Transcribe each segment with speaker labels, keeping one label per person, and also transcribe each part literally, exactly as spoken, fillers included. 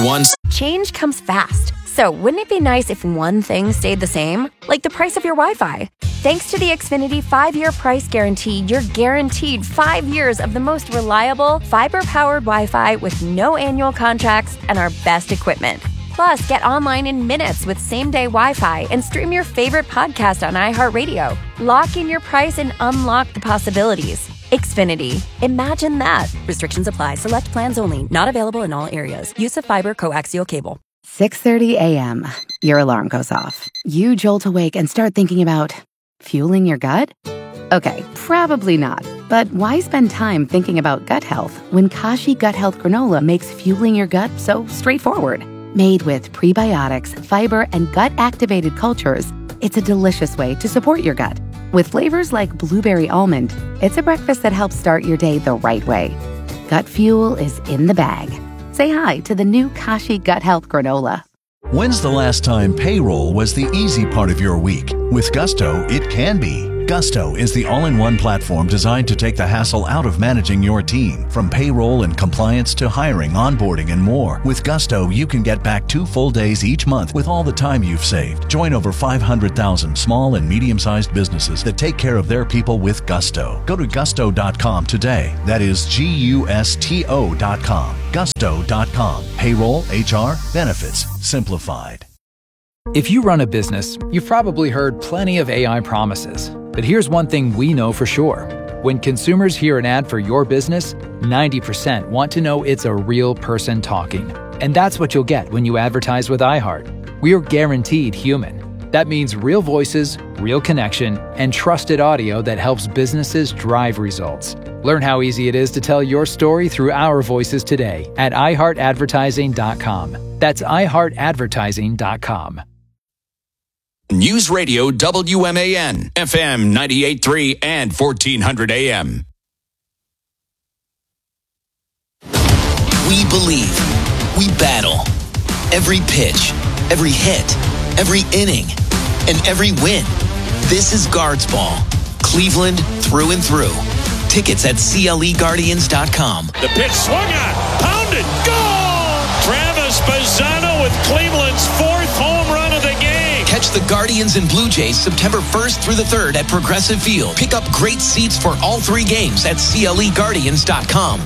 Speaker 1: once.
Speaker 2: Change comes fast. So wouldn't it be nice if one thing stayed the same? Like the price of your Wi-Fi. Thanks to the Xfinity five-year price guarantee, you're guaranteed five years of the most reliable, fiber-powered Wi-Fi with no annual contracts and our best equipment. Plus, get online in minutes with same-day Wi-Fi and stream your favorite podcast on iHeartRadio. Lock in your price and unlock the possibilities. Xfinity. Imagine that. Restrictions apply. Select plans only. Not available in all areas. Use of fiber coaxial cable.
Speaker 3: six thirty a.m. Your alarm goes off. You jolt awake and start thinking about fueling your gut? Okay, probably not. But why spend time thinking about gut health when Kashi Gut Health Granola makes fueling your gut so straightforward? Made with prebiotics, fiber, and gut-activated cultures, it's a delicious way to support your gut. With flavors like blueberry almond, it's a breakfast that helps start your day the right way. Gut fuel is in the bag. Say hi to the new Kashi Gut Health Granola.
Speaker 4: When's the last time payroll was the easy part of your week? With Gusto, it can be. Gusto is the all-in-one platform designed to take the hassle out of managing your team. From payroll and compliance to hiring, onboarding, and more. With Gusto, you can get back two full days each month with all the time you've saved. Join over five hundred thousand small and medium-sized businesses that take care of their people with Gusto. Go to gusto dot com today. That is G U S T O dot com. gusto dot com. Payroll, H R, benefits, simplified.
Speaker 5: If you run a business, you've probably heard plenty of A I promises. But here's one thing we know for sure. When consumers hear an ad for your business, ninety percent want to know it's a real person talking. And that's what you'll get when you advertise with iHeart. We're guaranteed human. That means real voices, real connection, and trusted audio that helps businesses drive results. Learn how easy it is to tell your story through our voices today at i heart advertising dot com. That's i heart advertising dot com.
Speaker 1: News Radio W M A N, F M ninety-eight point three and fourteen hundred A M. We believe. We battle. Every pitch, every hit, every inning, and every win. This is Guards Ball. Cleveland through and through. Tickets at C L E Guardians dot com.
Speaker 6: The pitch swung on, pounded, goal! Travis Bazzano with Cleveland's fourth home run of the game.
Speaker 1: Catch the Guardians and Blue Jays September first through the third at Progressive Field. Pick up great seats for all three games at C L E Guardians dot com.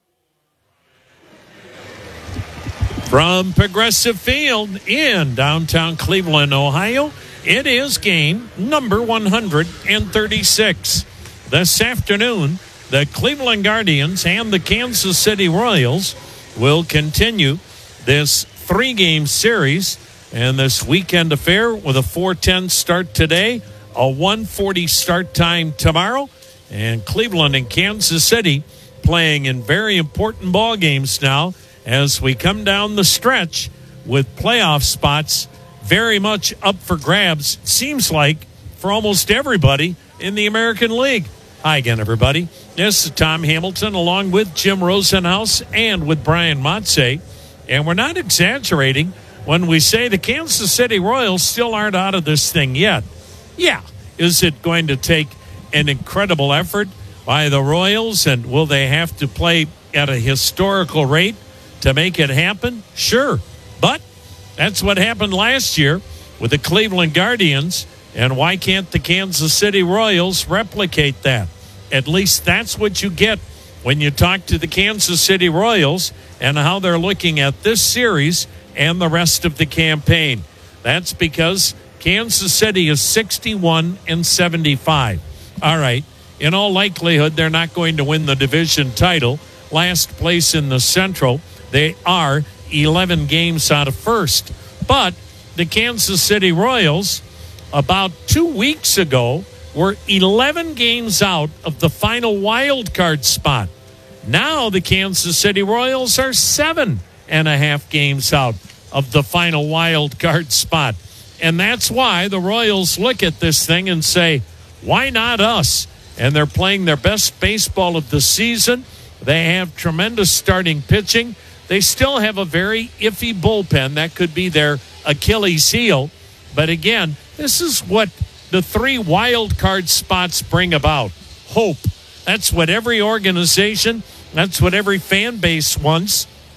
Speaker 6: From Progressive Field in downtown Cleveland, Ohio, it is game number one hundred thirty-six. This afternoon, the Cleveland Guardians and the Kansas City Royals will continue this three-game series and this weekend affair with a four ten start today, a one forty start time tomorrow, and Cleveland and Kansas City playing in very important ball games now as we come down the stretch with playoff spots very much up for grabs, seems like, for almost everybody in the American League. Hi again, everybody. This is Tom Hamilton along with Jim Rosenhaus and with Brian Motze. And we're not exaggerating when we say the Kansas City Royals still aren't out of this thing yet. Yeah, is it going to take an incredible effort by the Royals, and will they have to play at a historical rate to make it happen? Sure, but that's what happened last year with the Cleveland Guardians, and why can't the Kansas City Royals replicate that? At least that's what you get when you talk to the Kansas City Royals and how they're looking at this series and the rest of the campaign. That's because Kansas City is sixty-one and seventy-five. All right, in all likelihood, they're not going to win the division title. Last place in the Central. They are eleven games out of first. But the Kansas City Royals, about two weeks ago, were eleven games out of the final wild card spot. Now the Kansas City Royals are seven and a half games out of the final wild card spot. And that's why the Royals look at this thing and say, why not us? And they're playing their best baseball of the season. They have tremendous starting pitching. They still have a very iffy bullpen. That could be their Achilles heel. But again, this is what the three wild card spots bring about. Hope. That's what every organization, that's what every fan base wants.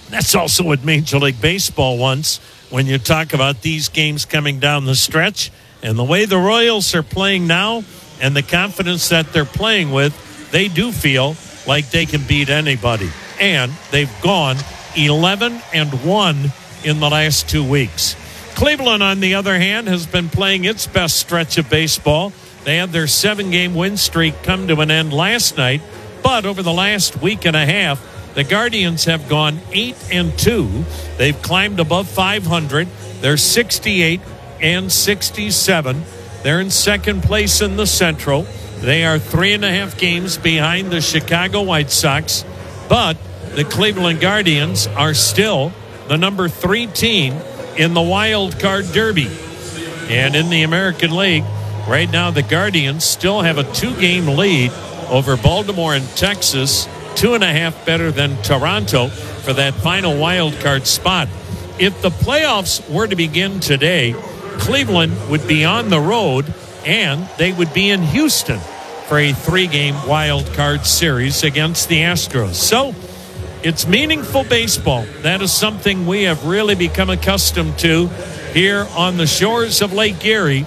Speaker 6: That's also what Major League Baseball wants when you talk about these games coming down the stretch. And the way the Royals are playing now and the confidence that they're playing with, they do feel like they can beat anybody. And they've gone eleven and one in the last two weeks. Cleveland, on the other hand, has been playing its best stretch of baseball. They had their seven-game win streak come to an end last night. But over the last week and a half, the Guardians have gone eight and two. They've climbed above five hundred. They're sixty-eight and sixty-seven. They're in second place in the Central. They are three and a half games behind the Chicago White Sox. But the Cleveland Guardians are still the number three team in the Wild Card Derby. And in the American League, right now the Guardians still have a two-game lead over Baltimore and Texas, two and a half better than Toronto for that final wild card spot. If the playoffs were to begin today, Cleveland would be on the road and they would be in Houston for a three-game wild card series against the Astros. So it's meaningful baseball. That is something we have really become accustomed to here on the shores of Lake Erie,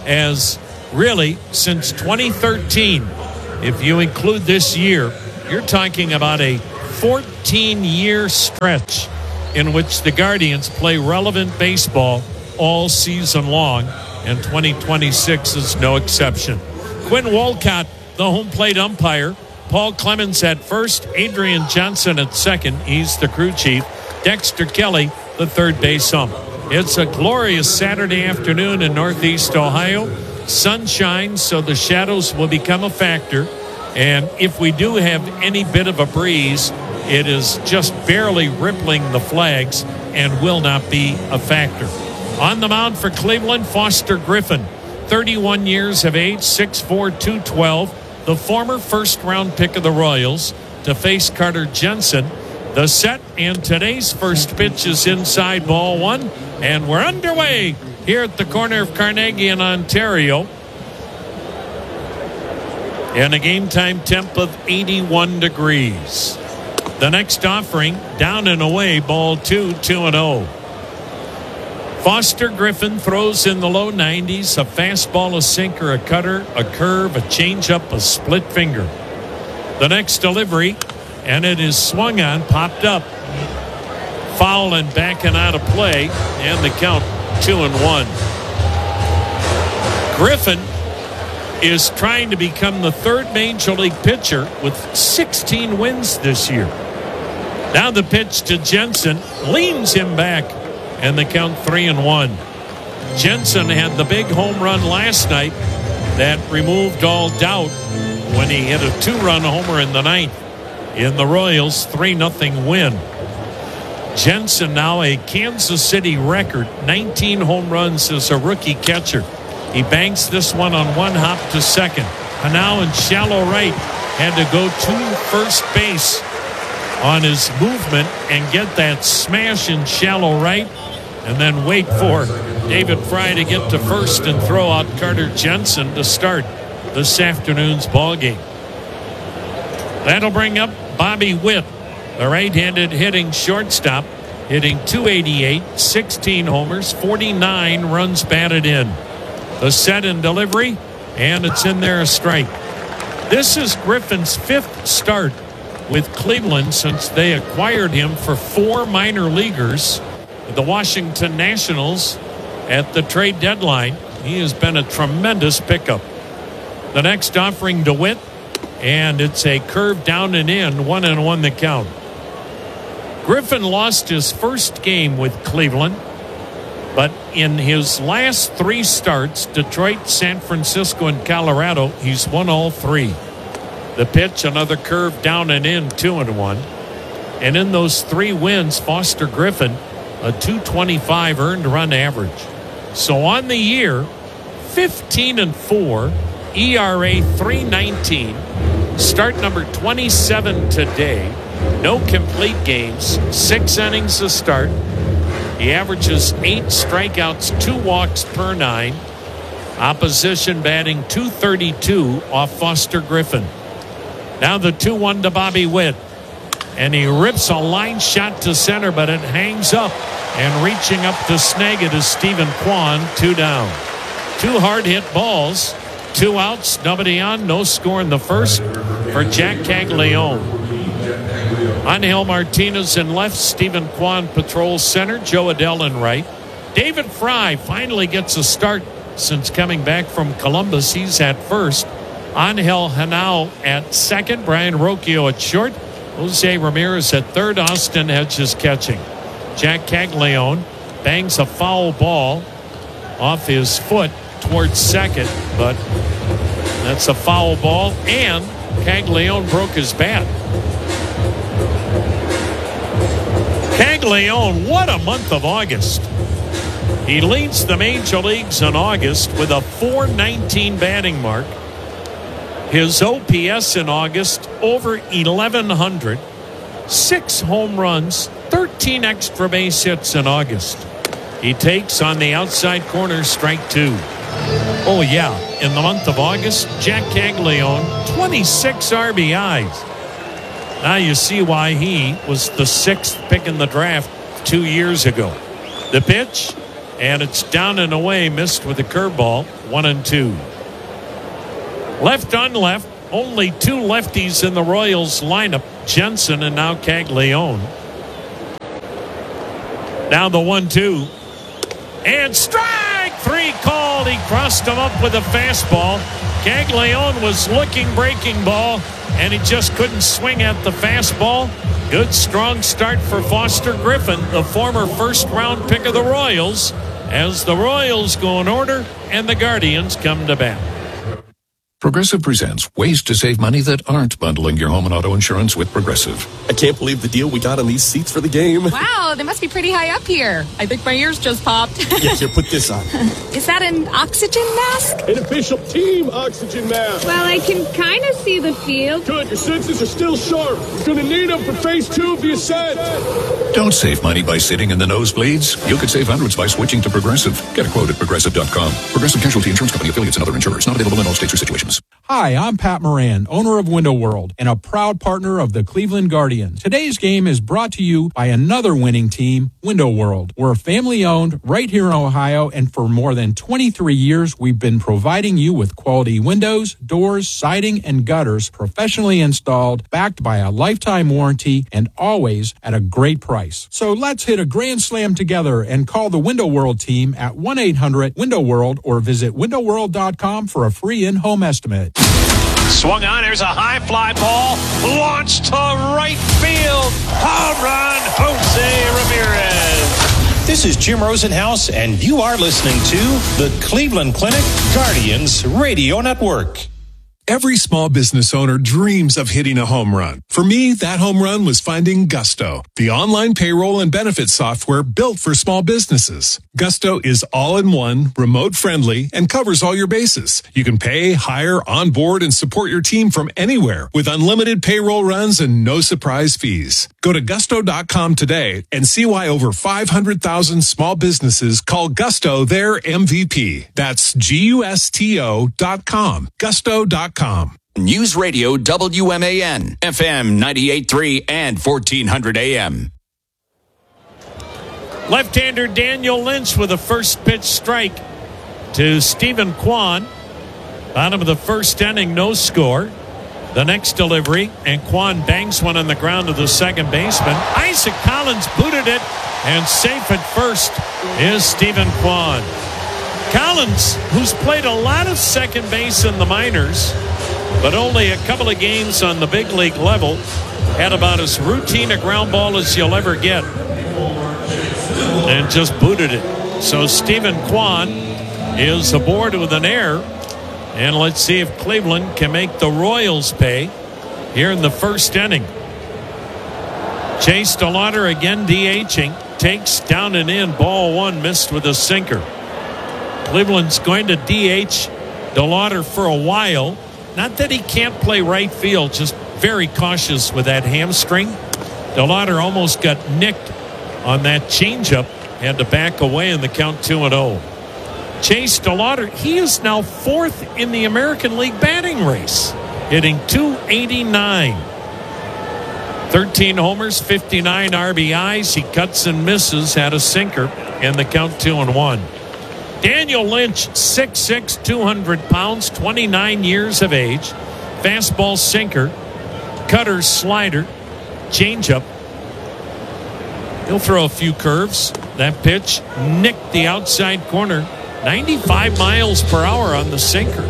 Speaker 6: as really since twenty thirteen, if you include this year, you're talking about a fourteen-year stretch in which the Guardians play relevant baseball all season long, and twenty twenty-six is no exception. Quinn Wolcott, the home plate umpire. Paul Clemens at first, Adrian Johnson at second. He's the crew chief. Dexter Kelly, the third base ump. It's a glorious Saturday afternoon in Northeast Ohio. Sunshine, so the shadows will become a factor. And if we do have any bit of a breeze, it is just barely rippling the flags and will not be a factor. On the mound for Cleveland, Foster Griffin, thirty-one years of age, six foot four, two twelve, the former first-round pick of the Royals, to face Carter Jensen. The set and today's first pitch is inside, ball one, and we're underway here at the corner of Carnegie and Ontario. And a game time temp of eighty-one degrees. The next offering, down and away, ball two, two and oh. Foster Griffin throws in the low nineties, a fastball, a sinker, a cutter, a curve, a changeup, a split finger. The next delivery, and it is swung on, popped up. Foul and backing out of play, and the count two and one. Griffin is trying to become the third major league pitcher with sixteen wins this year. Now the pitch to Jensen, leans him back, and the count three and one. Jensen had the big home run last night that removed all doubt when he hit a two-run homer in the ninth in the Royals' three nothing win. Jensen now a Kansas City record, nineteen home runs as a rookie catcher. He banks this one on one hop to second. And now in shallow right, had to go to first base on his movement and get that smash in shallow right, and then wait for David Fry to get to first and throw out Carter Jensen to start this afternoon's ball game. That'll bring up Bobby Witt, the right-handed hitting shortstop, hitting two eighty-eight, sixteen homers, forty-nine runs batted in. The set and delivery, and it's in there, a strike. This is Griffin's fifth start with Cleveland since they acquired him for four minor leaguers, the Washington Nationals, at the trade deadline. He has been a tremendous pickup. The next offering to Witt, and it's a curve down and in, one and one the count. Griffin lost his first game with Cleveland, but in his last three starts, Detroit, San Francisco, and Colorado, he's won all three. The pitch, another curve down and in, two and one. And in those three wins, Foster Griffin, a two twenty-five earned run average. So on the year, fifteen and four, E R A three nineteen, start number twenty-seven today, no complete games, six innings to start. He averages eight strikeouts, two walks per nine. Opposition batting two thirty-two off Foster Griffin. Now the two one to Bobby Witt. and he rips a line shot to center, but it hangs up, and reaching up to snag it is Stephen Kwan. Two down. Two hard-hit balls, two outs, nobody on, no score in the first for Jack Caglione. Angel Martinez in left, Stephen Kwan patrols center, Joe Adell in right. David Fry finally gets a start since coming back from Columbus. He's at first. Angel Henao at second, Brian Rocchio at short, Jose Ramirez at third, Austin Hedges catching. Jack Caglione bangs a foul ball off his foot towards second, but that's a foul ball, and Caglione broke his bat. Caglione, what a month of August. He leads the major leagues in August with a four nineteen batting mark. His O P S in August over eleven hundred. Six home runs, thirteen extra base hits in August. He takes on the outside corner, strike two. Oh, yeah, in the month of August, Jack Caglione, twenty-six R B Is. Now you see why he was the sixth pick in the draft two years ago. The pitch, and it's down and away, missed with a curveball, one and two. Left on left, only two lefties in the Royals lineup, Jensen and now Caglione. Now the one two. And strike three called. He crossed him up with a fastball. Caglione was looking breaking ball, and he just couldn't swing at the fastball. Good strong start for Foster Griffin, the former first round pick of the Royals, as the Royals go in order and the Guardians come to bat.
Speaker 7: Progressive presents ways to save money that aren't bundling your home and auto insurance with Progressive.
Speaker 8: I can't believe the deal we got on these seats for the game.
Speaker 9: Wow, they must be pretty high up here. I think my ears just popped.
Speaker 8: Yeah, here, put this on.
Speaker 9: Is that an oxygen mask?
Speaker 10: An official team oxygen mask.
Speaker 11: Well, I can kind of see the field.
Speaker 10: Good, your senses are still sharp. You're going to need them for phase two of the ascent.
Speaker 7: Don't save money by sitting in the nosebleeds. You could save hundreds by switching to Progressive. Get a quote at progressive dot com. Progressive Casualty Insurance Company, affiliates, and other insurers. Not available in all states or situations.
Speaker 12: Hi, I'm Pat Moran, owner of Window World and a proud partner of the Cleveland Guardians. Today's game is brought to you by another winning team, Window World. We're family owned right here in Ohio, and for more than twenty-three years, we've been providing you with quality windows, doors, siding, and gutters professionally installed, backed by a lifetime warranty, and always at a great price. So let's hit a grand slam together and call the Window World team at one eight hundred window world or visit window world dot com for a free in-home estimate.
Speaker 13: Swung on, there's a high fly ball, launched to right field. Home run, Jose Ramirez.
Speaker 14: This is Jim Rosenhaus, and you are listening to the Cleveland Clinic Guardians Radio Network.
Speaker 15: Every small business owner dreams of hitting a home run. For me, that home run was finding Gusto, the online payroll and benefits software built for small businesses. Gusto is all-in-one, remote-friendly, and covers all your bases. You can pay, hire, onboard, and support your team from anywhere with unlimited payroll runs and no surprise fees. Go to gusto dot com today and see why over five hundred thousand small businesses call Gusto their M V P. That's G U S T O dot com. Gusto dot com.
Speaker 16: News Radio W M A N, F M ninety-eight point three and fourteen hundred A M.
Speaker 6: Left-hander Daniel Lynch with a first pitch strike to Stephen Kwan. Bottom of the first inning, no score. The next delivery, and Kwan bangs one on the ground to the second baseman. Isaac Collins booted it, and safe at first is Stephen Kwan. Collins, who's played a lot of second base in the minors, but only a couple of games on the big league level, had about as routine a ground ball as you'll ever get, and just booted it. So Stephen Kwan is aboard with an error, and let's see if Cleveland can make the Royals pay here in the first inning. Chase DeLauder again DHing, takes down and in, ball one, missed with a sinker. Cleveland's going to D H DeLauder for a while. Not that he can't play right field, just very cautious with that hamstring. DeLauder almost got nicked on that changeup, had to back away in the count two and oh. Chase DeLauder, he is now fourth in the American League batting race, hitting two eighty-nine. thirteen homers, fifty-nine R B Is. He cuts and misses, had a sinker, and the count two and one. Daniel Lynch, six six, two hundred pounds, twenty-nine years of age. Fastball, sinker, cutter, slider, changeup. He'll throw a few curves. That pitch nicked the outside corner. ninety-five miles per hour on the sinker.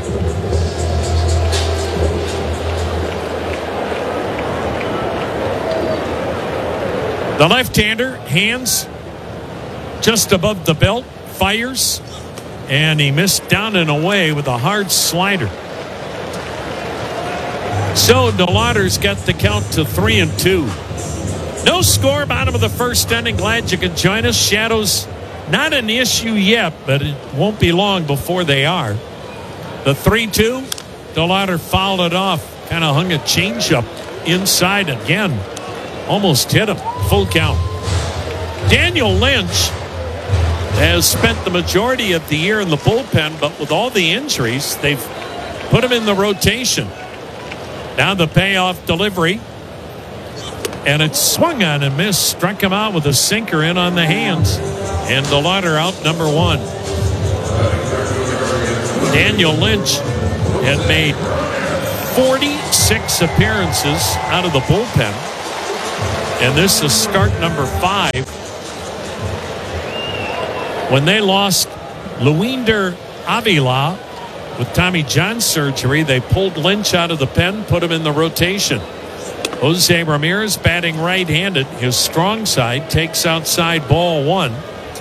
Speaker 6: The left-hander, hands just above the belt, fires, and he missed down and away with a hard slider. So DeLauder's got the count to three and two. No score, bottom of the first inning. Glad you could join us. Shadows not an issue yet, but it won't be long before they are. The three two, DeLauder fouled it off. Kind of hung a changeup inside again. Almost hit him. Full count. Daniel Lynch has spent the majority of the year in the bullpen, but with all the injuries, they've put him in the rotation. Now the payoff delivery. And it swung on and missed. Struck him out with a sinker in on the hands. And DeLauder out number one. Daniel Lynch had made forty-six appearances out of the bullpen. And this is start number five. When they lost Luinder Avila with Tommy John surgery, they pulled Lynch out of the pen, put him in the rotation. Jose Ramirez batting right-handed. His strong side takes outside ball one.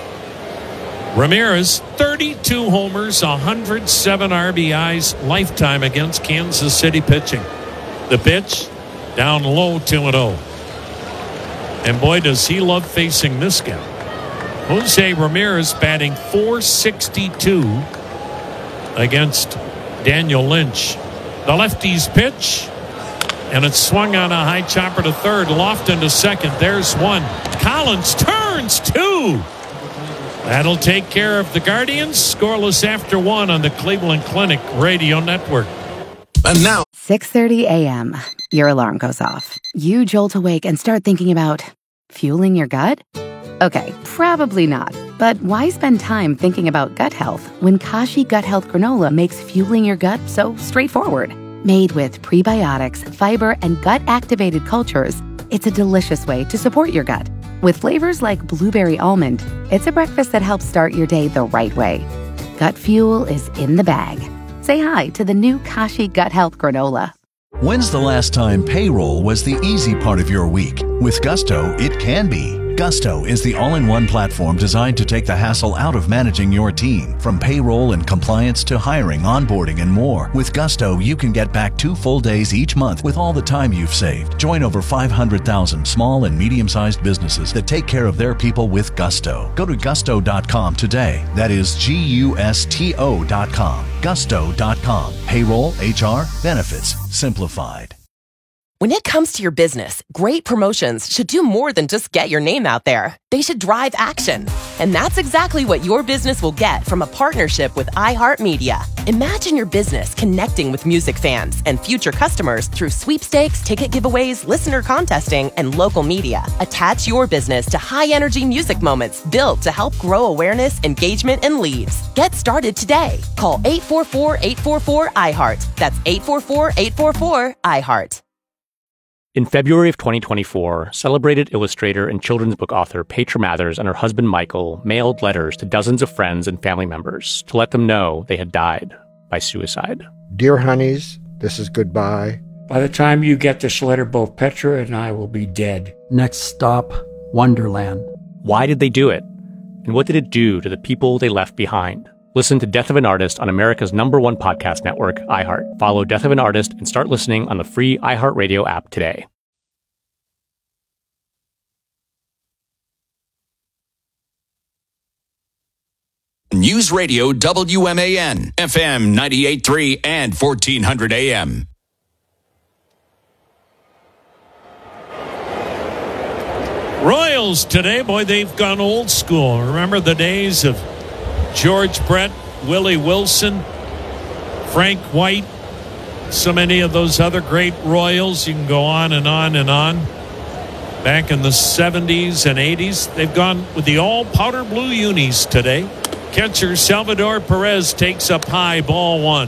Speaker 6: Ramirez, thirty-two homers, one hundred seven R B Is lifetime against Kansas City pitching. The pitch, down low, two and oh. And boy, does he love facing this guy. Jose Ramirez batting four sixty-two against Daniel Lynch. The lefty's pitch. And it swung on a high chopper to third. Lofton to second. There's one. Collins turns two. That'll take care of the Guardians. Scoreless after one on the Cleveland Clinic Radio Network.
Speaker 8: And now,
Speaker 3: six thirty a.m. Your alarm goes off. You jolt awake and start thinking about fueling your gut? Okay, probably not. But why spend time thinking about gut health when Kashi Gut Health Granola makes fueling your gut so straightforward? Made with prebiotics, fiber, and gut-activated cultures, it's a delicious way to support your gut. With flavors like blueberry almond, it's a breakfast that helps start your day the right way. Gut fuel is in the bag. Say hi to the new Kashi Gut Health Granola.
Speaker 4: When's the last time payroll was the easy part of your week? With Gusto, it can be. Gusto is the all-in-one platform designed to take the hassle out of managing your team. From payroll and compliance to hiring, onboarding, and more. With Gusto, you can get back two full days each month with all the time you've saved. Join over five hundred thousand small and medium-sized businesses that take care of their people with Gusto. Go to gusto dot com today. That is G U S T O dot com. gusto dot com. Payroll, H R, benefits, simplified.
Speaker 17: When it comes to your business, great promotions should do more than just get your name out there. They should drive action. And that's exactly what your business will get from a partnership with iHeartMedia. Imagine your business connecting with music fans and future customers through sweepstakes, ticket giveaways, listener contesting, and local media. Attach your business to high-energy music moments built to help grow awareness, engagement, and leads. Get started today. Call eight four four, eight four four, I heart. That's eight four four, eight four four, I heart.
Speaker 18: In February of twenty twenty-four, celebrated illustrator and children's book author Petra Mathers and her husband Michael mailed letters to dozens of friends and family members to let them know they had died by suicide.
Speaker 19: Dear honeys, this is goodbye.
Speaker 20: By the time you get this letter, both Petra and I will be dead.
Speaker 21: Next stop, Wonderland.
Speaker 18: Why did they do it? And what did it do to the people they left behind? Listen to Death of an Artist on America's number one podcast network, iHeart. Follow Death of an Artist and start listening on the free iHeartRadio app today.
Speaker 16: News Radio W M A N, F M ninety-eight point three and fourteen hundred A M.
Speaker 6: Royals today, boy, they've gone old school. Remember the days of George Brett, Willie Wilson, Frank White, so many of those other great Royals. You can go on and on and on. back in the seventies and eighties. They've gone with the all powder blue unis today. Catcher Salvador Perez takes up high, ball one.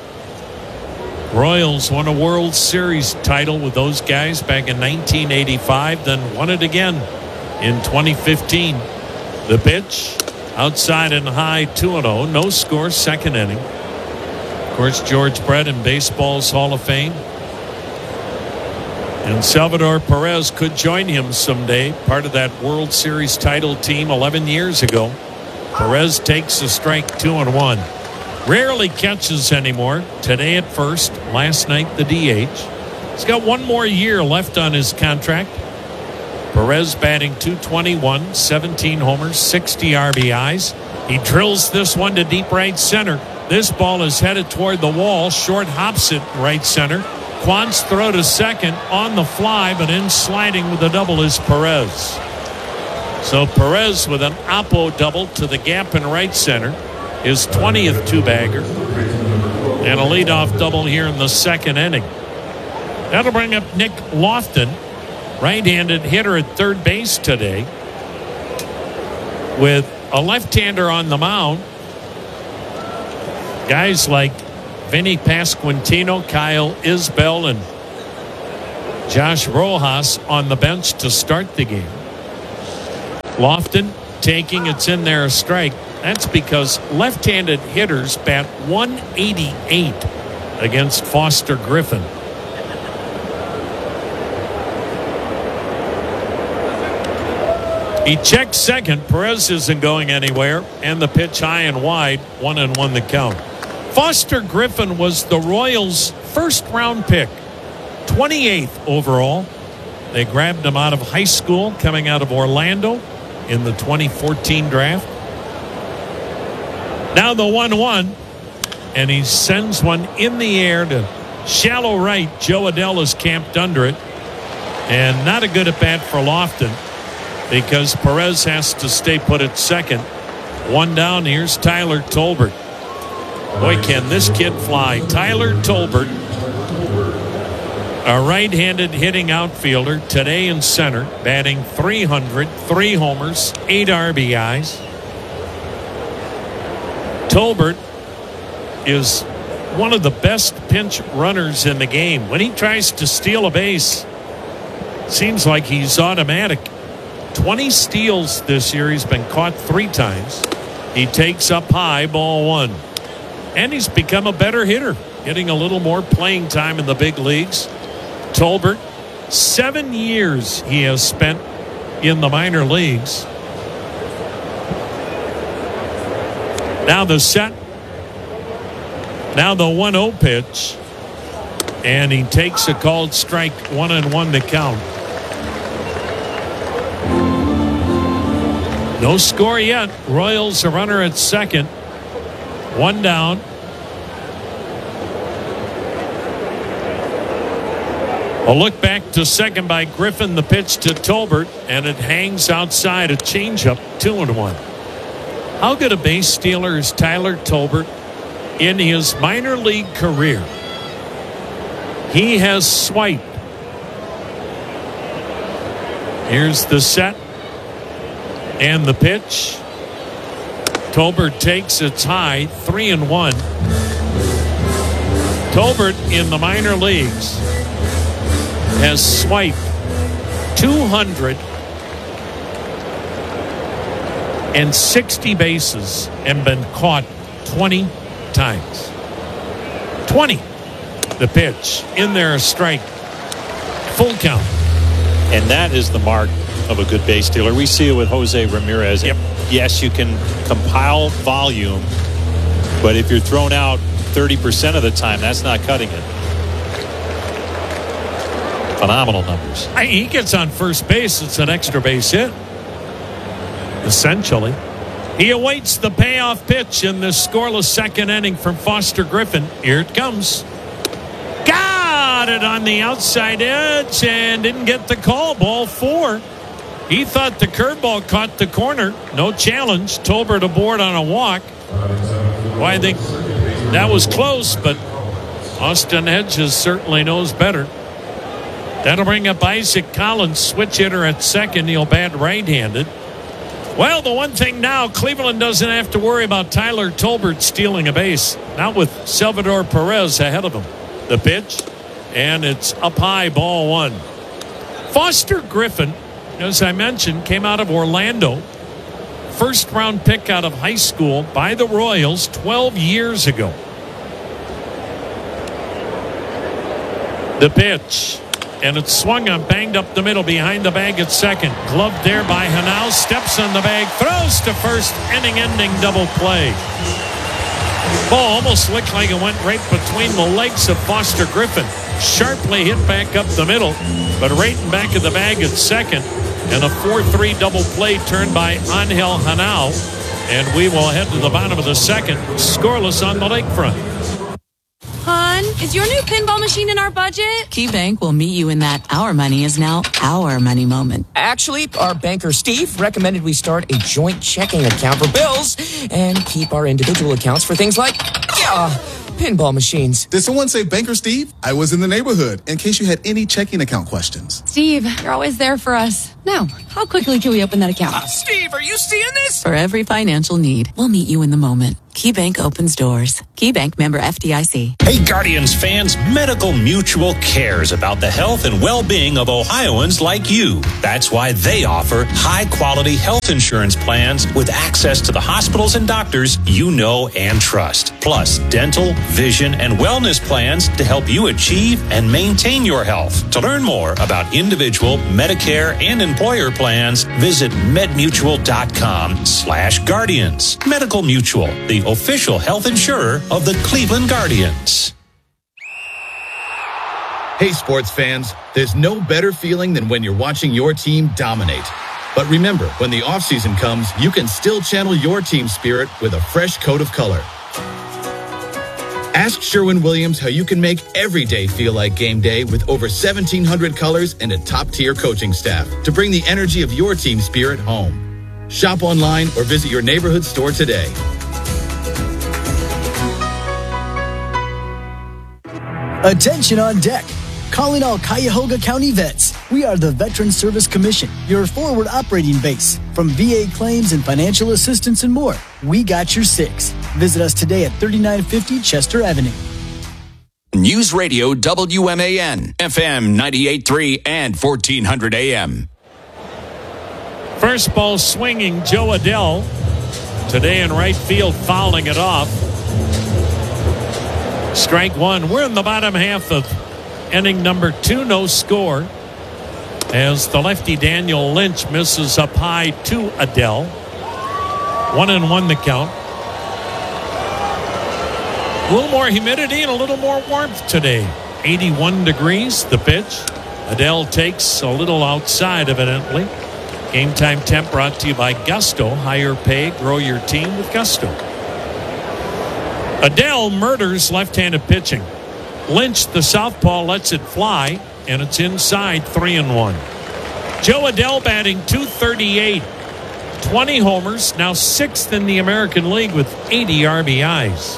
Speaker 6: Royals won a World Series title with those guys back in nineteen eighty-five, then won it again in twenty fifteen. The pitch, outside and high, two and oh. No score, second inning. Of course, George Brett in baseball's Hall of Fame. And Salvador Perez could join him someday, part of that World Series title team eleven years ago. Perez takes a strike, two and one. Rarely catches anymore. Today at first, last night the D H. He's got one more year left on his contract. Perez batting two twenty-one, seventeen homers, sixty R B Is. He drills this one to deep right center. This ball is headed toward the wall. Short hops it right center. Quant's throw to second on the fly, but in sliding with a double is Perez. So Perez with an oppo double to the gap in right center. His twentieth two-bagger. And a leadoff double here in the second inning. That'll bring up Nick Lofton, right-handed hitter at third base today, with a left-hander on the mound. Guys like Vinny Pasquantino, Kyle Isbell, and Josh Rojas on the bench to start the game. Lofton taking it's in there a strike. That's because left-handed hitters bat one eighty-eight against Foster Griffin. He checks second. Perez isn't going anywhere, and the pitch high and wide, one and one the count. Foster Griffin was the Royals' first-round pick, twenty-eighth overall. They grabbed him out of high school, coming out of Orlando in the twenty fourteen draft. Now the one one, and he sends one in the air to shallow right. Joe Adell is camped under it, and not a good at bat for Lofton because Perez has to stay put at second. One down. Here's Tyler Tolbert. Boy, can this kid fly. Tyler Tolbert, a right-handed hitting outfielder, today in center, batting three hundred, three homers, eight R B Is. Tolbert is one of the best pinch runners in the game. When he tries to steal a base, seems like he's automatic. twenty steals this year. He's been caught three times. He takes up high, ball one. And he's become a better hitter, getting a little more playing time in the big leagues. Tolbert, seven years he has spent in the minor leagues. Now the set. Now the one oh pitch. And he takes a called strike, one and one to count. No score yet. Royals a runner at second. One down. A look back to second by Griffin. The pitch to Tolbert, and it hangs outside. A changeup, two and one. How good a base stealer is Tyler Tolbert in his minor league career? He has swiped. Here's the set and the pitch. Tolbert takes its high, three and one. Tolbert in the minor leagues has swiped two hundred sixty bases and been caught twenty times. twenty. The pitch in there, a strike. Full count.
Speaker 2: And that is the mark of a good base stealer. We see it with Jose Ramirez.
Speaker 6: Yep.
Speaker 2: Yes, you can compile volume, but if you're thrown out thirty percent of the time, that's not cutting it. Phenomenal numbers.
Speaker 6: I, he gets on first base. It's an extra base hit. Essentially. He awaits the payoff pitch in the scoreless second inning from Foster Griffin. Here it comes. Got it on the outside edge and didn't get the call. Ball four. He thought the curveball caught the corner. No challenge. Tolbert aboard on a walk. Well, I think that was close, but Austin Hedges certainly knows better. That'll bring up Isaac Collins, switch hitter at second. He'll bat right-handed. Well, the one thing now, Cleveland doesn't have to worry about Tyler Tolbert stealing a base. Not with Salvador Perez ahead of him. The pitch, and it's up high, ball one. Foster Griffin, as I mentioned, came out of Orlando. First round pick out of high school by the Royals twelve years ago. The pitch, and it's swung on, banged up the middle behind the bag at second. Gloved there by Hanau, steps on the bag, throws to first, inning-ending double play. Ball almost looked like it went right between the legs of Foster Griffin. Sharply hit back up the middle, but right in back of the bag at second. And a four three double play turned by Angel Hanau. And we will head to the bottom of the second, scoreless on the lakefront.
Speaker 5: Hon, is your new pinball machine in our budget?
Speaker 22: KeyBank will meet you in that our money is now our money moment.
Speaker 23: Actually, our banker Steve recommended we start a joint checking account for bills and keep our individual accounts for things like, yeah, pinball machines.
Speaker 8: Did someone say Banker Steve? I was in the neighborhood in case you had any checking account questions.
Speaker 5: Steve, you're always there for us. Now, how quickly can we open that account?
Speaker 23: Uh, Steve, are you seeing this?
Speaker 22: For every financial need, we'll meet you in the moment. KeyBank opens doors. KeyBank, member F D I C.
Speaker 14: Hey, Guardians fans, Medical Mutual cares about the health and well-being of Ohioans like you. That's why they offer high-quality health insurance plans with access to the hospitals and doctors you know and trust. Plus, dental, vision, and wellness plans to help you achieve and maintain your health. To learn more about individual, Medicare, and employer plans, visit medmutual.com slash guardians. Medical Mutual, the official health insurer of the Cleveland Guardians.
Speaker 24: Hey, sports fans, there's no better feeling than when you're watching your team dominate. But remember, when the offseason comes, you can still channel your team spirit with a fresh coat of color. Ask Sherwin-Williams how you can make every day feel like game day with over seventeen hundred colors and a top-tier coaching staff to bring the energy of your team spirit home. Shop online or visit your neighborhood store today.
Speaker 25: Attention on deck. Calling all Cuyahoga County vets. We are the Veteran Service Commission, your forward operating base. From V A claims and financial assistance and more, we got your six. Visit us today at thirty-nine fifty Chester Avenue.
Speaker 16: News Radio W M A N, F M ninety-eight point three and fourteen hundred A M.
Speaker 6: First ball swinging, Joe Adell. Today in right field, fouling it off. Strike one. We're in the bottom half of inning number two. No score as the lefty Daniel Lynch misses up high to Adell. One and one the count. A little more humidity and a little more warmth today. eighty-one degrees, the pitch. Adell takes a little outside, evidently. Game time temp brought to you by Gusto. Higher pay, grow your team with Gusto. Adell murders left-handed pitching. Lynch, the southpaw, lets it fly, and it's inside, three and one. Joe Adell batting two thirty-eight. twenty homers, now sixth in the American League with eighty R B Is.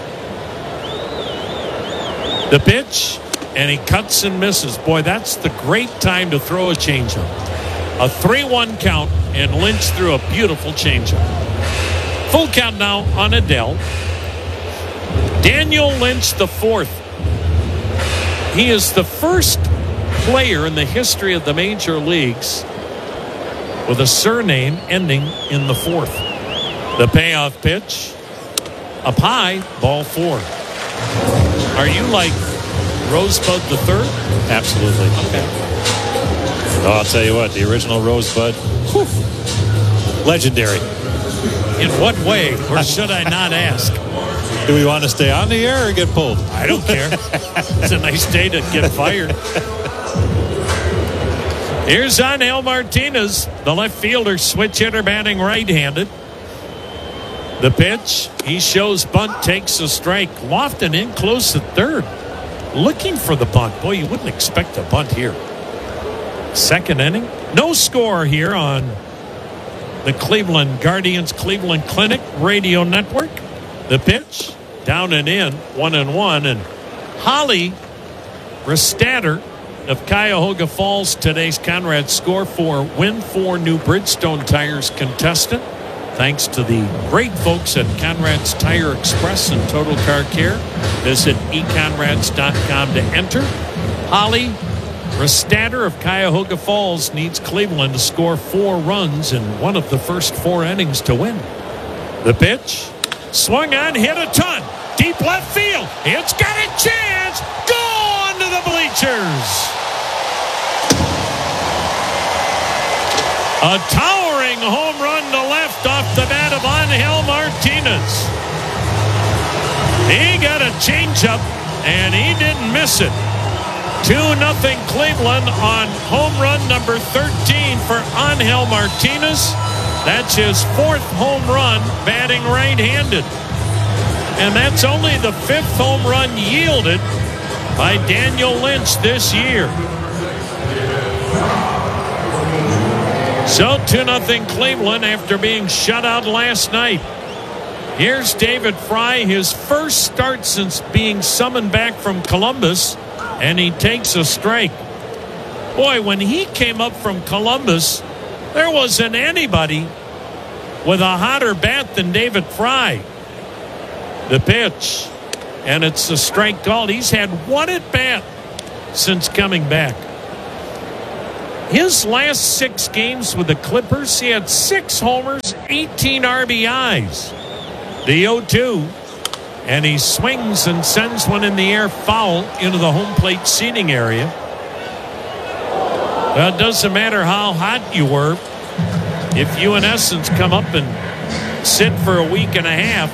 Speaker 6: The pitch, and he cuts and misses. Boy, that's the great time to throw a changeup. A three one count, and Lynch threw a beautiful changeup. Full count now on Adell. Daniel Lynch the fourth. He is the first player in the history of the major leagues with a surname ending in the fourth. The payoff pitch, up high, ball four. Are you like Rosebud the third?
Speaker 2: Absolutely.
Speaker 6: Okay.
Speaker 2: Oh, I'll tell you what, the original Rosebud, whew, legendary.
Speaker 6: In what way, or should I not ask?
Speaker 2: Do we want to stay on the air or get pulled?
Speaker 6: I don't care. It's a nice day to get fired. Here's Angel Martinez, the left fielder, switch hitter, batting right-handed. The pitch, he shows bunt, takes a strike. Lofton in close at third, looking for the bunt. Boy, you wouldn't expect a bunt here. Second inning, no score here on the Cleveland Guardians Cleveland Clinic Radio Network. The pitch, down and in, one and one, and Holly Restatter of Cuyahoga Falls, today's Conrad Score for Win four new Bridgestone Tires contestant. Thanks to the great folks at Conrad's Tire Express and Total Car Care. Visit e conrads dot com to enter. Holly Restatter of Cuyahoga Falls needs Cleveland to score four runs in one of the first four innings to win. The pitch, swung on, hit a ton. Deep left field. It's got a chance. Gone to the bleachers. A towering home run to left off the bat of Angel Martinez. He got a changeup, and he didn't miss it. two nothing Cleveland on home run number thirteen for Angel Martinez. That's his fourth home run batting right-handed. And that's only the fifth home run yielded by Daniel Lynch this year. So two nothing Cleveland after being shut out last night. Here's David Fry, his first start since being summoned back from Columbus, and he takes a strike. Boy, when he came up from Columbus, there wasn't anybody with a hotter bat than David Fry. The pitch, and it's a strike called. He's had one at bat since coming back. His last six games with the Clippers, he had six homers, eighteen R B Is. The oh two, and he swings and sends one in the air foul into the home plate seating area. Well, it doesn't matter how hot you were. If you, in essence, come up and sit for a week and a half,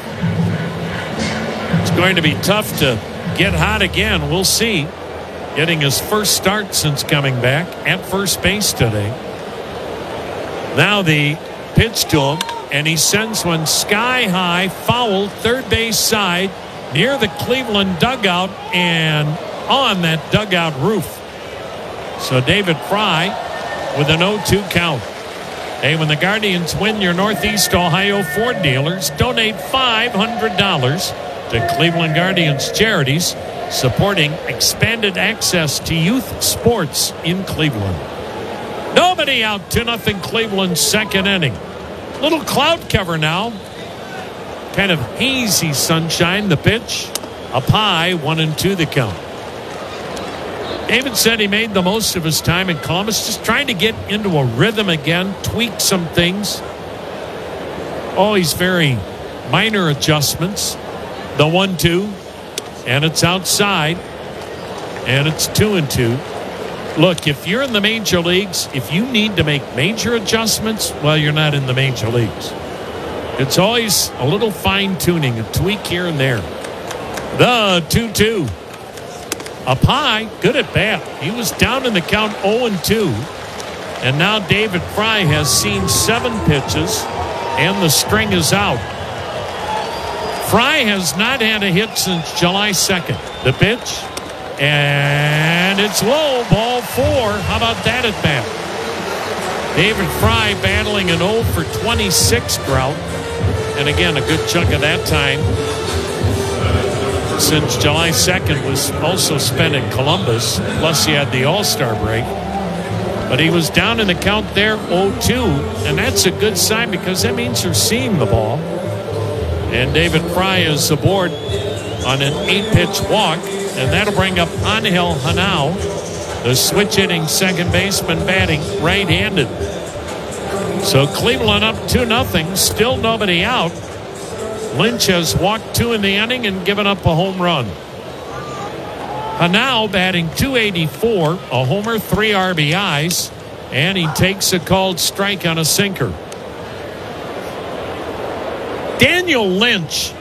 Speaker 6: it's going to be tough to get hot again. We'll see. Getting his first start since coming back at first base today. Now the pitch to him, and he sends one sky high, foul, third base side, near the Cleveland dugout and on that dugout roof. So David Fry with an oh two count. Hey, when the Guardians win your Northeast Ohio Ford dealers, donate five hundred dollars to Cleveland Guardians Charities, supporting expanded access to youth sports in Cleveland. Nobody out, two nothing Cleveland, second inning. Little cloud cover now. Kind of hazy sunshine. The pitch up high, one and two the count. David said he made the most of his time in Columbus, just trying to get into a rhythm again, tweak some things. Always very minor adjustments. The one two. And it's outside, and it's two and two. Look, if you're in the major leagues, if you need to make major adjustments, well, you're not in the major leagues. It's always a little fine-tuning, a tweak here and there. The two two. Up high, good at bat. He was down in the count oh and two. And now David Fry has seen seven pitches, and the string is out. Fry has not had a hit since July second. The pitch, and it's low, ball four. How about that at bat? David Fry battling an oh for twenty-six drought. And again, a good chunk of that time since July second was also spent in Columbus. Plus he had the All-Star break. But he was down in the count there, oh two. And that's a good sign because that means you're seeing the ball. And David Fry is aboard on an eight-pitch walk, and that'll bring up Angel Hanau, the switch-hitting second baseman, batting right-handed. So Cleveland up two nothing, still nobody out. Lynch has walked two in the inning and given up a home run. Hanau batting two eighty-four, a homer, three R B Is, and he takes a called strike on a sinker. Daniel Lynch,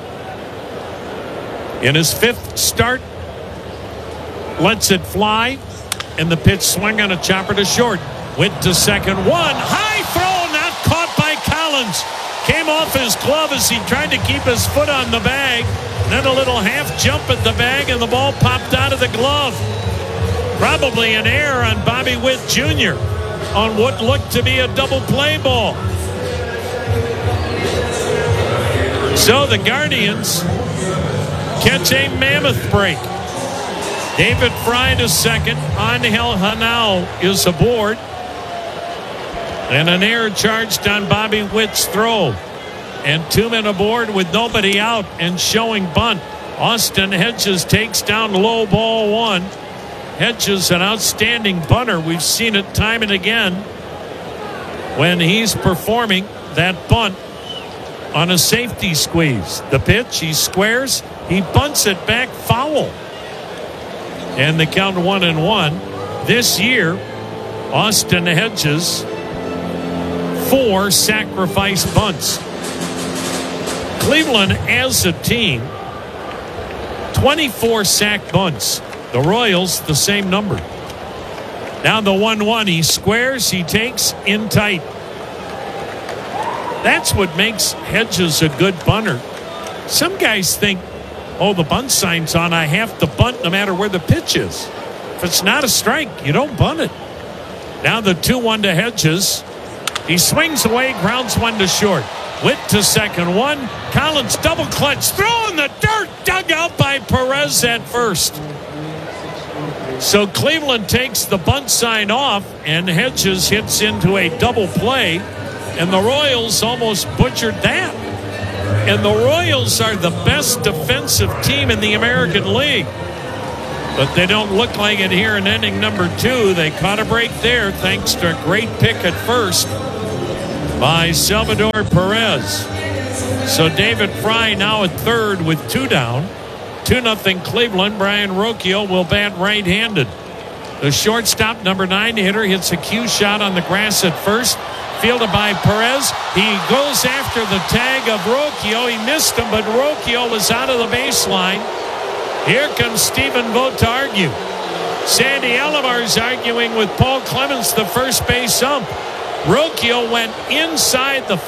Speaker 6: in his fifth start, lets it fly, and the pitch swung on a chopper to short. Went to second, one, high throw, not caught by Collins. Came off his glove as he tried to keep his foot on the bag. Then a little half jump at the bag, and the ball popped out of the glove. Probably an error on Bobby Witt Junior on what looked to be a double play ball. So the Guardians catch a mammoth break. David Fry to second. Angel Hanau is aboard. And an error charged on Bobby Witt's throw. And two men aboard with nobody out and showing bunt. Austin Hedges takes down low ball one. Hedges, an outstanding bunter. We've seen it time and again when he's performing that bunt on a safety squeeze. The pitch, he squares, he bunts it back foul. And the count one and one. This year, Austin Hedges, four sacrifice bunts. Cleveland as a team, twenty-four sack bunts. The Royals, the same number. Now the one one, he squares, he takes in tight. That's what makes Hedges a good bunter. Some guys think, oh, the bunt sign's on, I have to bunt no matter where the pitch is. If it's not a strike, you don't bunt it. Now the two one to Hedges. He swings away, grounds one to short. Witt to second one. Collins double clutch, throw in the dirt, dug out by Perez at first. So Cleveland takes the bunt sign off, and Hedges hits into a double play, and the Royals almost butchered that. And the Royals are the best defensive team in the American League. But they don't look like it here in inning number two. They caught a break there thanks to a great pick at first by Salvador Perez. So David Fry now at third with two down. two nothing Cleveland. Brian Rocchio will bat right-handed. The shortstop, number nine hitter, hits a cue shot on the grass at first. Fielded by Perez. He goes after the tag of Rocchio. He missed him, but Rocchio was out of the baseline. Here comes Stephen Vogt to argue. Sandy Alamar's arguing with Paul Clemens, the first base ump. Rocchio went inside the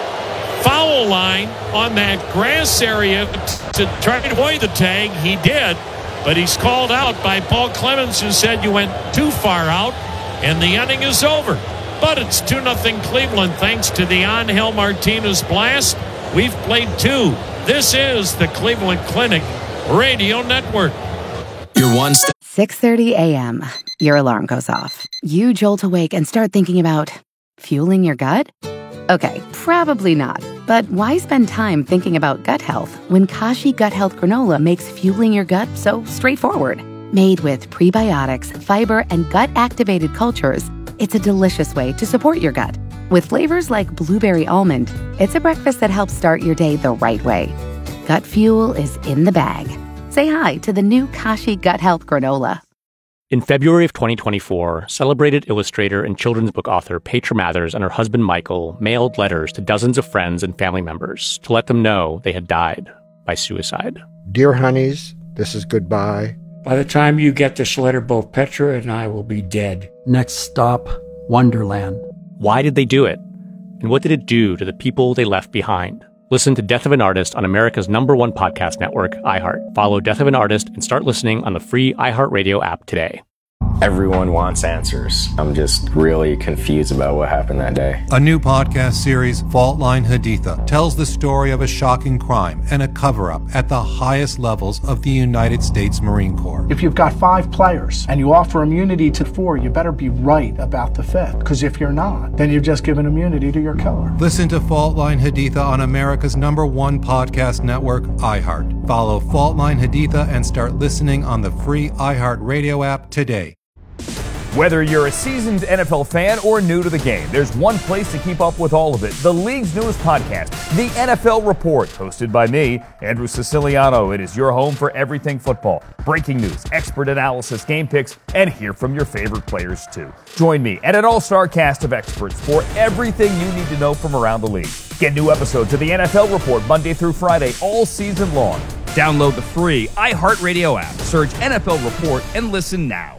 Speaker 6: foul line on that grass area to try to avoid the tag. He did, but he's called out by Paul Clemens, who said you went too far out, and the inning is over. But it's two nothing Cleveland thanks to the Angel Martinez blast. We've played two. This is the Cleveland Clinic Radio Network.
Speaker 16: Your one step.
Speaker 3: six thirty a.m. Your alarm goes off. You jolt awake and start thinking about fueling your gut? Okay, probably not. But why spend time thinking about gut health when Kashi Gut Health Granola makes fueling your gut so straightforward? Made with prebiotics, fiber, and gut-activated cultures, it's a delicious way to support your gut. With flavors like blueberry almond, it's a breakfast that helps start your day the right way. Gut fuel is in the bag. Say hi to the new Kashi Gut Health Granola.
Speaker 18: In February of twenty twenty-four, celebrated illustrator and children's book author Petra Mathers and her husband Michael mailed letters to dozens of friends and family members to let them know they had died by suicide.
Speaker 19: Dear honeys, this is goodbye.
Speaker 20: By the time you get this letter, both Petra and I will be dead.
Speaker 21: Next stop, Wonderland.
Speaker 18: Why did they do it? And what did it do to the people they left behind? Listen to Death of an Artist on America's number one podcast network, iHeart. Follow Death of an Artist and start listening on the free iHeartRadio app today.
Speaker 1: Everyone wants answers. I'm just really confused about what happened that day.
Speaker 7: A new podcast series, Fault Line Haditha, tells the story of a shocking crime and a cover-up at the highest levels of the United States Marine Corps.
Speaker 9: If you've got five players and you offer immunity to four, you better be right about the fifth. Because if you're not, then you've just given immunity to your killer.
Speaker 7: Listen to Fault Line Haditha on America's number one podcast network, iHeart. Follow Fault Line Haditha and start listening on the free iHeartRadio app today.
Speaker 10: Whether you're a seasoned N F L fan or new to the game, there's one place to keep up with all of it. The league's newest podcast, The N F L Report, hosted by me, Andrew Siciliano. It is your home for everything football. Breaking news, expert analysis, game picks, and hear from your favorite players too. Join me and an all-star cast of experts for everything you need to know from around the league. Get new episodes of The N F L Report Monday through Friday all season long. Download the free iHeartRadio app, search N F L Report, and listen now.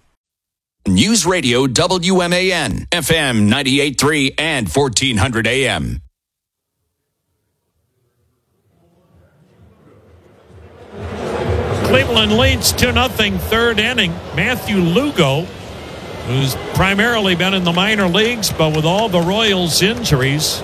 Speaker 16: News Radio W M A N, F M ninety-eight point three and fourteen hundred A M.
Speaker 6: Cleveland leads two nothing third inning. Matthew Lugo, who's primarily been in the minor leagues, but with all the Royals injuries,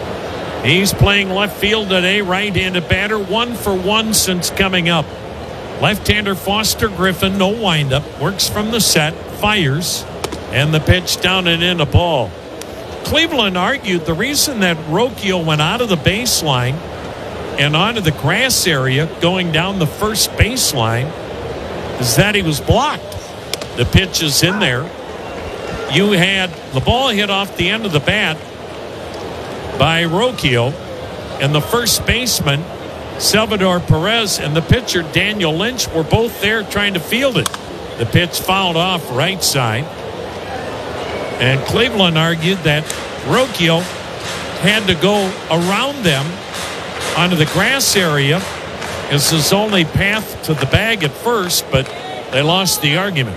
Speaker 6: he's playing left field today, right-handed batter, one for one since coming up. Left-hander Foster Griffin, no windup, works from the set, fires, and the pitch down and in a ball. Cleveland argued the reason that Rocchio went out of the baseline and onto the grass area going down the first baseline is that he was blocked. The pitch is in there. You had the ball hit off the end of the bat by Rocchio, and the first baseman, Salvador Perez, and the pitcher, Daniel Lynch, were both there trying to field it. The pitch fouled off right side. And Cleveland argued that Rocchio had to go around them onto the grass area as his only path to the bag at first, but they lost the argument.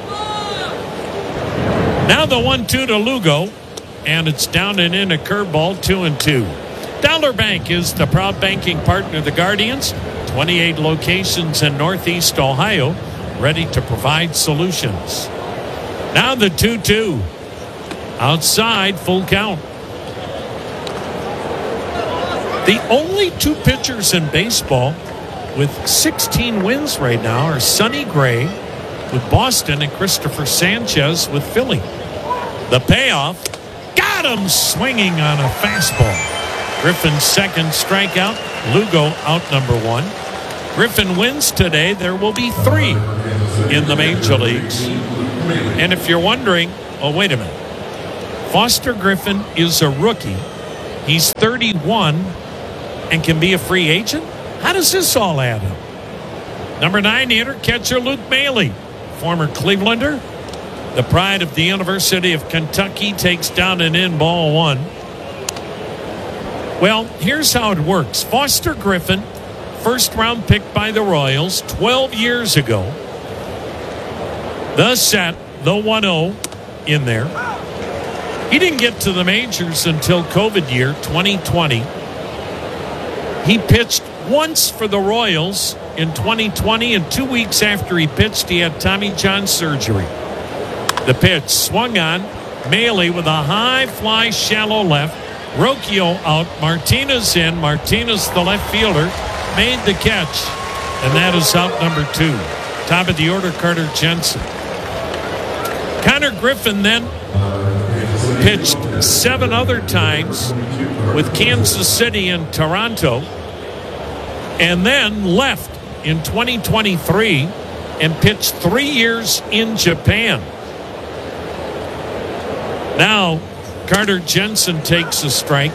Speaker 6: Now the one two to Lugo, and it's down and in a curveball, two and two. Dollar Bank is the proud banking partner of the Guardians. twenty-eight locations in Northeast Ohio, ready to provide solutions. Now the two two. Outside, full count. The only two pitchers in baseball with sixteen wins right now are Sonny Gray with Boston and Christopher Sanchez with Philly. The payoff, got him swinging on a fastball. Griffin's second strikeout, Lugo out number one. Griffin wins today. There will be three in the major leagues. And if you're wondering, oh, wait a minute. Foster Griffin is a rookie. He's thirty-one and can be a free agent? How does this all add up? Number nine hitter, catcher Luke Maile, former Clevelander. The pride of the University of Kentucky takes down an in ball one. Well, here's how it works. Foster Griffin, first round pick by the Royals twelve years ago. The set, the one oh in there. He didn't get to the majors until COVID year twenty twenty. He pitched once for the Royals in twenty twenty, and two weeks after he pitched, he had Tommy John surgery. The pitch swung on. Maile with a high fly, shallow left. Rocchio out. Martinez in. Martinez, the left fielder, made the catch, and that is out number two. Top of the order, Carter Jensen. Connor Griffin then pitched seven other times with Kansas City and Toronto, and then left in twenty twenty-three and pitched three years in Japan. Now Carter Jensen takes a strike.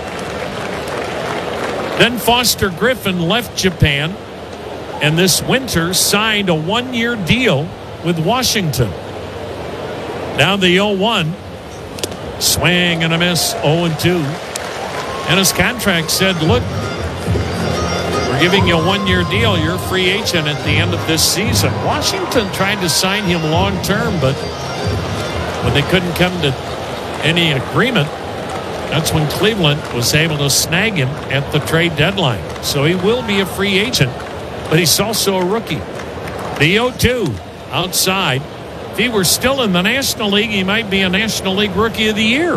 Speaker 6: Then Foster Griffin left Japan and this winter signed a one-year deal with Washington. Now the oh one. Swing and a miss, oh and two. And his contract said, look, we're giving you a one-year deal. You're a free agent at the end of this season. Washington tried to sign him long-term, but when they couldn't come to any agreement, that's when Cleveland was able to snag him at the trade deadline. So he will be a free agent, but he's also a rookie. The oh two outside. If he were still in the National League, he might be a National League Rookie of the Year.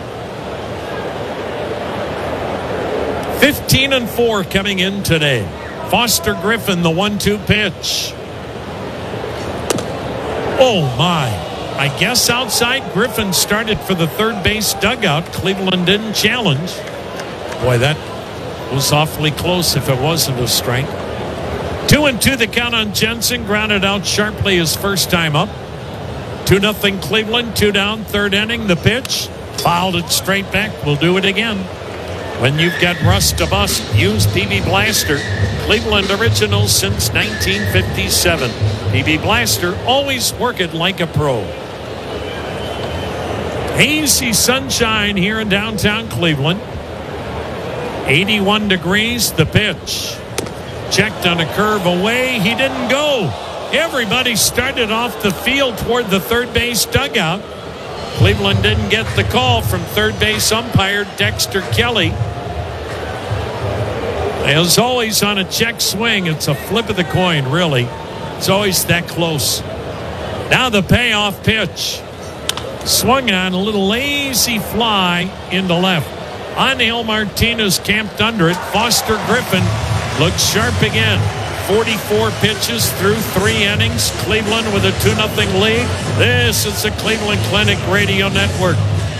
Speaker 6: fifteen and four coming in today. Foster Griffin, the one two pitch. Oh, my. I guess outside. Griffin started for the third base dugout. Cleveland didn't challenge. Boy, that was awfully close if it wasn't a strike. Two and two the count on Jensen. Grounded out sharply his first time up. Two nothing Cleveland. Two down, third inning. The pitch. Fouled it straight back. We'll do it again. When you've got rust to bust, use P B Blaster. Cleveland original since nineteen fifty-seven. P B Blaster, always work it like a pro. Hazy sunshine here in downtown Cleveland. eighty-one degrees, the pitch. Checked on a curve away. He didn't go. Everybody started off the field toward the third base dugout. Cleveland didn't get the call from third base umpire Dexter Kelly. As always on a check swing, it's a flip of the coin, really. It's always that close. Now the payoff pitch. Swung on, a little lazy fly into left. Angel Martinez camped under it. Foster Griffin looks sharp again. forty-four pitches through three innings. Cleveland with a two nothing lead. This is the Cleveland Clinic Radio Network.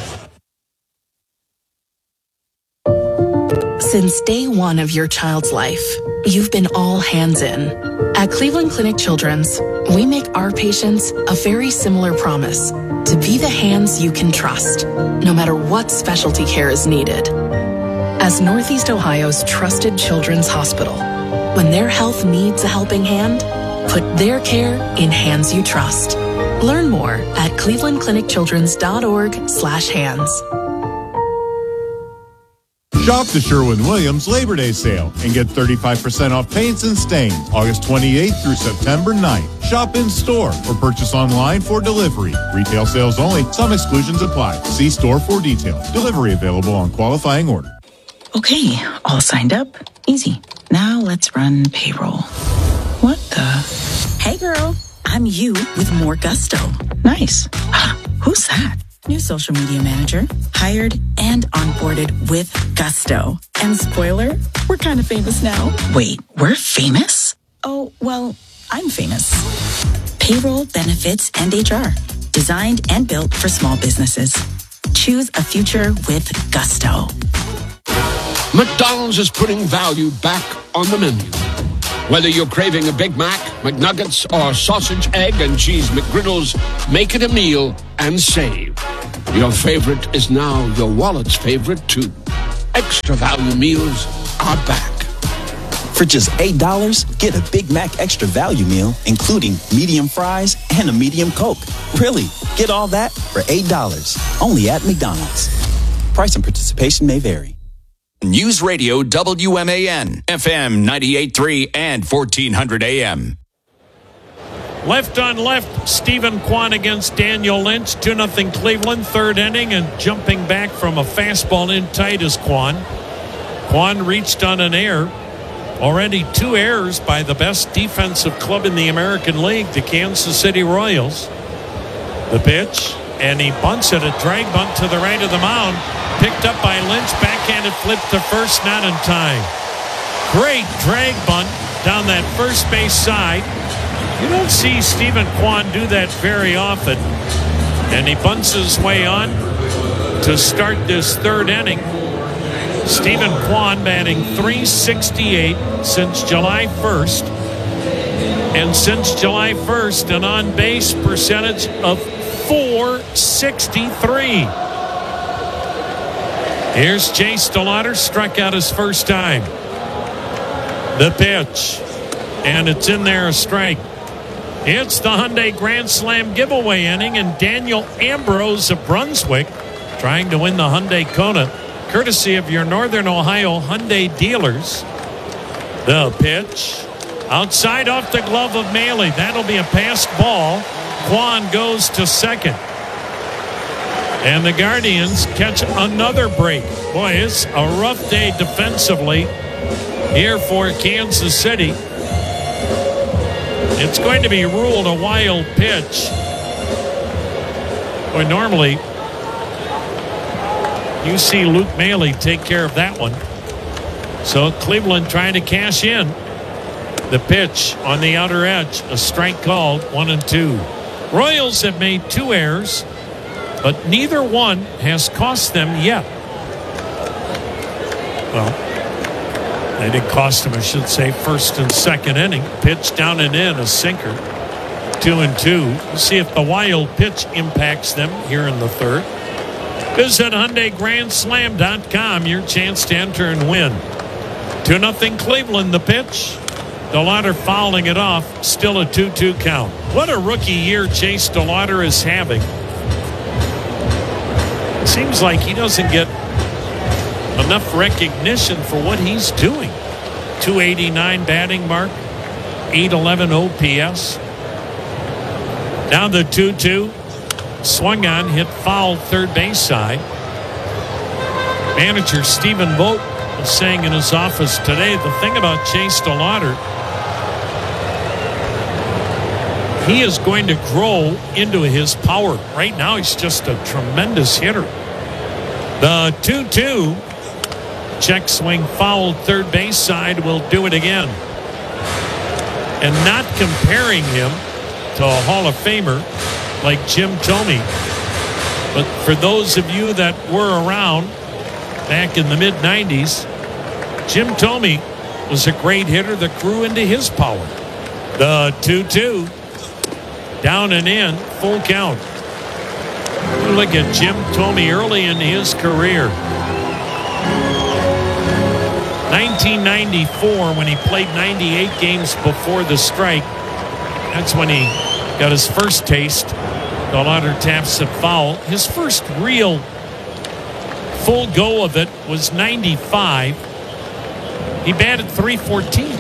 Speaker 4: Since day one of your child's life, you've been all hands in. At Cleveland Clinic Children's, we make our patients a very similar promise to be the hands you can trust, no matter what specialty care is needed. As Northeast Ohio's trusted children's hospital, when their health needs a helping hand, put their care in hands you trust. Learn more at cleveland clinic children's dot org slash hands.
Speaker 11: Shop the Sherwin-Williams Labor Day sale and get thirty-five percent off paints and stains August twenty-eighth through September ninth. Shop in store or purchase online for delivery. Retail sales only. Some exclusions apply. See store for details. Delivery available on qualifying order.
Speaker 12: Okay, all signed up. Easy. Now let's run payroll. What the? Hey girl, I'm you with more gusto. Nice. Who's that? New social media manager, hired and onboarded with gusto. And spoiler, we're kind of famous now. Wait, we're famous? Oh, well, I'm famous. Payroll, benefits, and H R. Designed and built for small businesses. Choose a future with gusto.
Speaker 13: McDonald's is putting value back on the menu. Whether you're craving a Big Mac, McNuggets, or sausage, egg, and cheese McGriddles, make it a meal and save. Your favorite is now your wallet's favorite, too. Extra value meals are back.
Speaker 15: For just eight dollars, get a Big Mac Extra Value Meal, including medium fries and a medium Coke. Really, get all that for eight dollars. Only at McDonald's. Price and participation may vary.
Speaker 16: News Radio W M A N, F M ninety-eight point three and fourteen hundred A M.
Speaker 6: Left on left, Stephen Kwan against Daniel Lynch. two nothing Cleveland, third inning, and jumping back from a fastball in tight is Kwan. Kwan reached on an error. Already two errors by the best defensive club in the American League, the Kansas City Royals. The pitch, and he bunts it, a drag bunt to the right of the mound. Picked up by Lynch, backhanded flip to first, not in time. Great drag bunt down that first base side. You don't see Stephen Kwan do that very often. And he bunts his way on to start this third inning. Stephen Kwan batting three sixty-eight since July first. And since July first, an on-base percentage of four sixty-three. Here's Chase DeLauder, struck out his first time. The pitch, and it's in there, a strike. It's the Hyundai Grand Slam giveaway inning, and Daniel Ambrose of Brunswick trying to win the Hyundai Kona, courtesy of your Northern Ohio Hyundai dealers. The pitch, outside off the glove of Maley. That'll be a passed ball. Kwan goes to second. And the Guardians catch another break. Boy, it's a rough day defensively here for Kansas City. It's going to be ruled a wild pitch. Boy, normally you see Luke Maley take care of that one. So Cleveland trying to cash in. The pitch on the outer edge, a strike called, one and two. Royals have made two errors, but neither one has cost them yet. Well, they didn't cost them, I should say, first and second inning. Pitch down and in, a sinker. Two and two. We'll see if the wild pitch impacts them here in the third. Visit Hyundai Grand Slam dot com, your chance to enter and win. two nothing Cleveland, the pitch. DeLauder fouling it off, still a two two count. What a rookie year Chase DeLauder is having. Seems like he doesn't get enough recognition for what he's doing. two eighty-nine batting mark, eight eleven O P S. Now the two two. Swung on, hit foul third base side. Manager Stephen Vogt was saying in his office today, the thing about Chase DeLauder, he is going to grow into his power. Right now, he's just a tremendous hitter. The two two. Check swing foul third base side will do it again. and not comparing him to a Hall of Famer like Jim Thome. But for those of you that were around back in the mid nineties, Jim Thome was a great hitter that grew into his power. The two two. Down and in, full count. Look at Jim Thome early in his career. nineteen ninety-four, when he played ninety-eight games before the strike, that's when he got his first taste. DeLauder taps it foul. His first real full go of it was ninety-five. He batted three fourteen.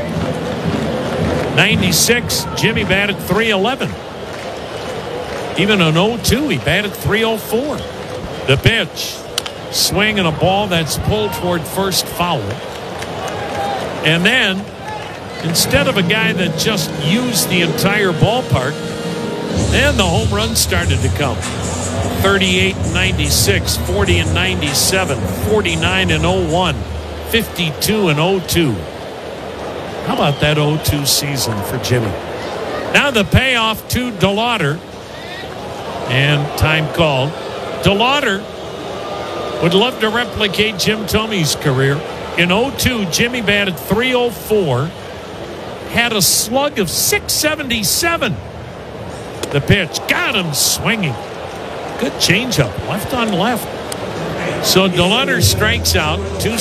Speaker 6: ninety-six, Jimmy batted three eleven. Even in oh two, he batted three oh four. The pitch, swing and a ball that's pulled toward first, foul. And then, instead of a guy that just used the entire ballpark, then the home runs started to come. thirty-eight and ninety-six, forty and ninety-seven, forty-nine and oh one, fifty-two and oh two. How about that oh two season for Jimmy? Now the payoff to DeLauder. And time called. DeLauder would love to replicate Jim Thome's career. In oh two, Jimmy batted three oh four. Had a slug of six seventy-seven. The pitch got him swinging. Good changeup, left on left. So DeLauder strikes out, two